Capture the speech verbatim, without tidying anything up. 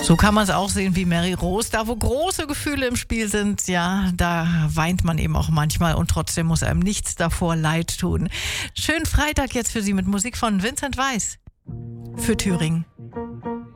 So kann man es auch sehen wie Mary Rose. Da, wo große Gefühle im Spiel sind, ja, da weint man eben auch manchmal und trotzdem muss einem nichts davor leid tun. Schönen Freitag jetzt für Sie mit Musik von Vincent Weiss für Thüringen.